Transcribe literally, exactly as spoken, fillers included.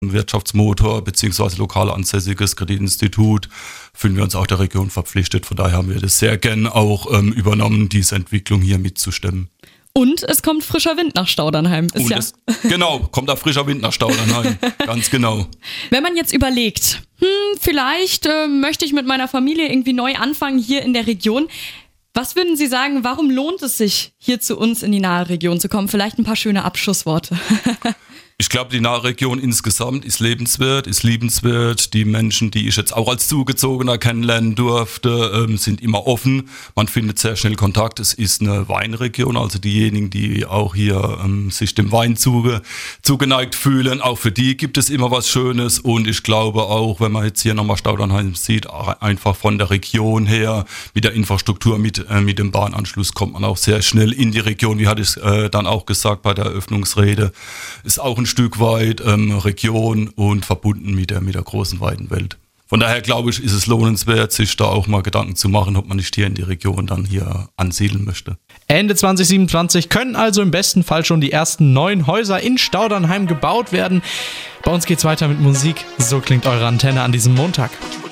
Wirtschaftsmotor bzw. lokal ansässiges Kreditinstitut, fühlen wir uns auch der Region verpflichtet. Von daher haben wir das sehr gern auch ähm, übernommen, diese Entwicklung hier mitzustemmen. Und es kommt frischer Wind nach Staudernheim. Ist Und ja es, genau, kommt da frischer Wind nach Staudernheim, ganz genau. Wenn man jetzt überlegt, hm, vielleicht äh, möchte ich mit meiner Familie irgendwie neu anfangen hier in der Region. Was würden Sie sagen, warum lohnt es sich, hier zu uns in die nahe Region zu kommen? Vielleicht ein paar schöne Abschlussworte. Ich glaube, die Nahregion insgesamt ist lebenswert, ist liebenswert. Die Menschen, die ich jetzt auch als Zugezogener kennenlernen durfte, ähm, sind immer offen. Man findet sehr schnell Kontakt. Es ist eine Weinregion, also diejenigen, die auch hier ähm, sich dem Wein zuge, zugeneigt fühlen, auch für die gibt es immer was Schönes. Und ich glaube auch, wenn man jetzt hier nochmal Staudernheim sieht, einfach von der Region her, mit der Infrastruktur, mit, äh, mit dem Bahnanschluss kommt man auch sehr schnell in die Region. Wie hatte ich es äh, dann auch gesagt bei der Eröffnungsrede, ist auch ein Stück weit ähm, Region und verbunden mit der, mit der großen, weiten Welt. Von daher glaube ich, ist es lohnenswert, sich da auch mal Gedanken zu machen, ob man nicht hier in die Region dann hier ansiedeln möchte. Ende zwanzig siebenundzwanzig können also im besten Fall schon die ersten neun Häuser in Staudernheim gebaut werden. Bei uns geht's weiter mit Musik. So klingt eure Antenne an diesem Montag.